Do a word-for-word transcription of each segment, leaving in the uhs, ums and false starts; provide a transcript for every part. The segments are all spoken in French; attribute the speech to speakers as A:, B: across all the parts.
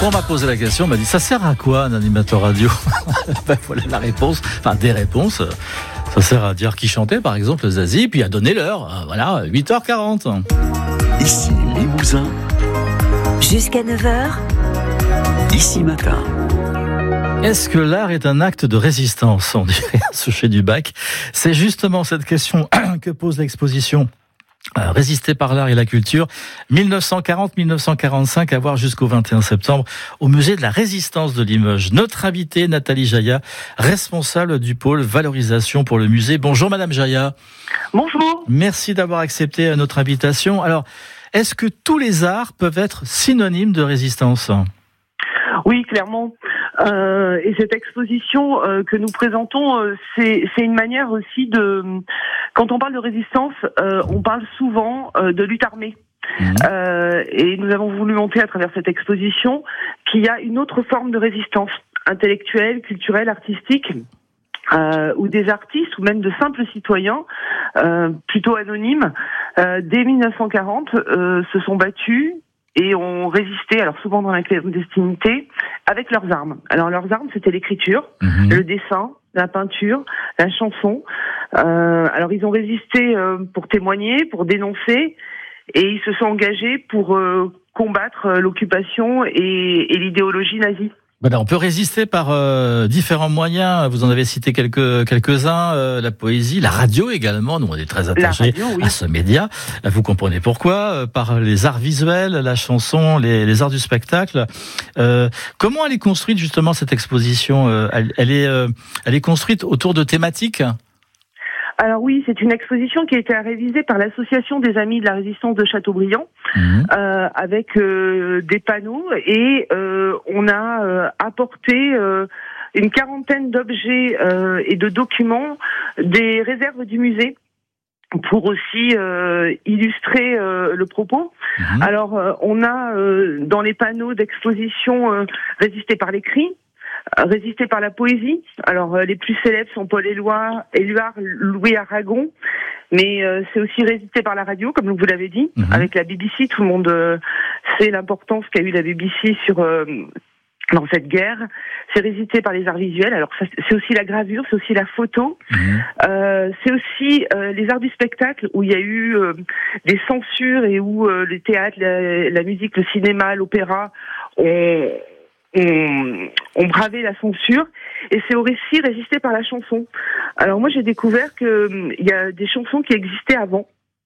A: Quand on m'a posé la question, on m'a dit, ça sert à quoi un animateur radio? Ben voilà la réponse, enfin des réponses. Ça sert à dire qui chantait, par exemple, Zazie, puis à donner l'heure. Voilà, huit heures quarante.
B: Ici Limousin.
C: Jusqu'à neuf heures.
B: Ici Matin.
A: Est-ce que l'art est un acte de résistance? On dirait à Souchet du Bac. C'est justement cette question que pose l'exposition euh, Résister par l'art et la culture, mille neuf cent quarante à mille neuf cent quarante-cinq, à voir jusqu'au vingt et un septembre, au musée de la Résistance de Limoges. Notre invitée, Nathalie Jaillat, responsable du pôle valorisation pour le musée. Bonjour Madame Jaillat.
D: Bonjour.
A: Merci d'avoir accepté notre invitation. Alors, est-ce que tous les arts peuvent être synonymes de résistance?
D: Oui, clairement. Euh, et cette exposition euh, que nous présentons, euh, c'est, c'est une manière aussi de... Quand on parle de résistance, euh, on parle souvent euh, de lutte armée. Mmh. Euh, et nous avons voulu montrer à travers cette exposition qu'il y a une autre forme de résistance intellectuelle, culturelle, artistique, euh, où des artistes ou même de simples citoyens, euh, plutôt anonymes, euh, dès mille neuf cent quarante, euh, se sont battus et ont résisté, alors souvent dans la clandestinité, avec leurs armes. Alors leurs armes, c'était l'écriture, mmh. le dessin, la peinture, la chanson. Euh, alors ils ont résisté euh, pour témoigner, pour dénoncer, et ils se sont engagés pour euh, combattre euh, l'occupation et, et l'idéologie nazie.
A: Voilà, on peut résister par euh, différents moyens. Vous en avez cité quelques quelques-uns. Euh, la poésie, la radio également. Nous, on est très attachés radio, oui. à ce média. Vous comprenez pourquoi. Euh, par les arts visuels, la chanson, les, les arts du spectacle. Euh, comment elle est construite justement cette exposition? euh, elle, elle est euh, elle est construite autour de thématiques.
D: Alors oui, c'est une exposition qui a été réalisée par l'Association des Amis de la Résistance de Châteaubriand, mmh. euh, avec euh, des panneaux, et euh, on a euh, apporté euh, une quarantaine d'objets euh, et de documents des réserves du musée pour aussi euh, illustrer euh, le propos. Mmh. Alors euh, on a euh, dans les panneaux d'exposition euh, Résister par l'écrit, Résister par la poésie. Alors euh, les plus célèbres sont Paul Éluard, Éluard, Louis Aragon, mais euh, c'est aussi Résister par la radio, comme vous l'avez dit, mmh. avec la B B C. Tout le monde euh, sait l'importance qu'a eu la B B C sur euh, dans cette guerre. C'est Résister par les arts visuels. Alors ça, c'est aussi la gravure, c'est aussi la photo, mmh. euh, c'est aussi euh, les arts du spectacle, où il y a eu euh, des censures et où euh, le théâtre, la, la musique, le cinéma, l'opéra ont On, on bravait la censure, et c'est au récit Résister par la chanson. Alors moi j'ai découvert que il y a des chansons qui existaient avant,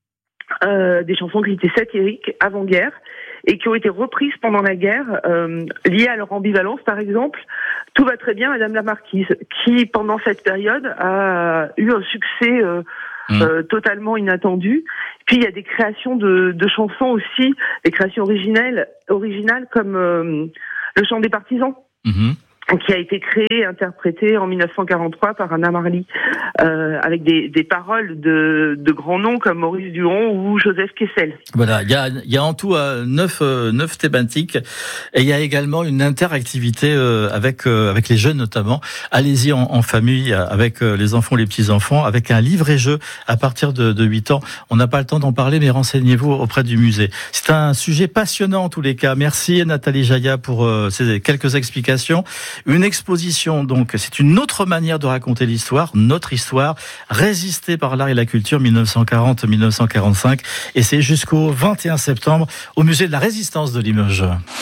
D: euh, des chansons qui étaient satiriques avant-guerre et qui ont été reprises pendant la guerre, euh, liées à leur ambivalence. Par exemple, Tout va très bien, Madame la Marquise, qui pendant cette période a eu un succès euh, Mmh. Euh, totalement inattendu. Puis il y a des créations de, de chansons aussi, des créations originales, originales comme euh, Le Chant des Partisans, mmh. qui a été créé, interprété en mille neuf cent quarante-trois par Anna Marly, euh, avec des, des paroles de, de grands noms comme Maurice Duron ou Joseph Kessel.
A: Voilà, il y a, il y a en tout euh, neuf, euh, neuf thématiques, et il y a également une interactivité euh, avec euh, avec les jeunes notamment. Allez-y en, en famille, avec euh, les enfants, les petits-enfants, avec un livret-jeu à partir de, de huit ans. On n'a pas le temps d'en parler, mais renseignez-vous auprès du musée. C'est un sujet passionnant en tous les cas. Merci Nathalie Jaillat pour euh, ces quelques explications. Une exposition, donc, c'est une autre manière de raconter l'histoire, notre histoire, Résister par l'art et la culture, mille neuf cent quarante à mille neuf cent quarante-cinq, et c'est jusqu'au vingt et un septembre au musée de la Résistance de Limoges.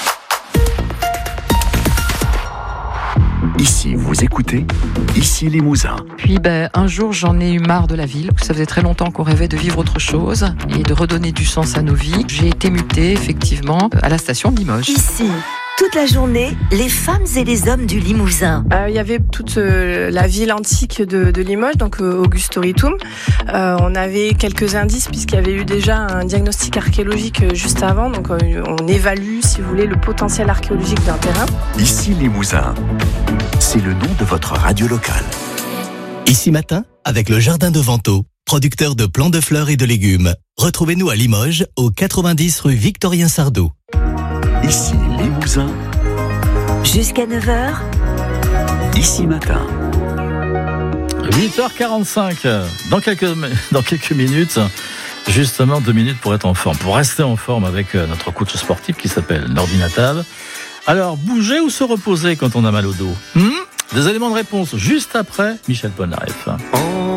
B: Ici, vous écoutez, ici Limousin.
E: Puis ben, un jour, j'en ai eu marre de la ville. Ça faisait très longtemps qu'on rêvait de vivre autre chose et de redonner du sens à nos vies. J'ai été mutée, effectivement, à la station de Limoges.
C: Ici, toute la journée, les femmes et les hommes du Limousin.
F: Euh, il y avait toute euh, la ville antique de, de Limoges, donc euh, Augustoritum. Euh, on avait quelques indices puisqu'il y avait eu déjà un diagnostic archéologique euh, juste avant. Donc euh, on évalue, si vous voulez, le potentiel archéologique d'un terrain.
B: Ici Limousin, c'est le nom de votre radio locale.
G: Ici Matin, avec le Jardin de Vento, producteur de plants de fleurs et de légumes. Retrouvez-nous à Limoges, au quatre-vingt-dix rue Victorien Sardou.
B: Ici Limousin.
C: Jusqu'à neuf heures.
B: Ici Matin.
A: huit heures quarante-cinq. Dans quelques, dans quelques minutes, justement deux minutes pour être en forme, pour rester en forme avec notre coach sportif qui s'appelle Nordi Natal. Alors, bouger ou se reposer quand on a mal au dos? hmm Des éléments de réponse juste après Michel Polnareff.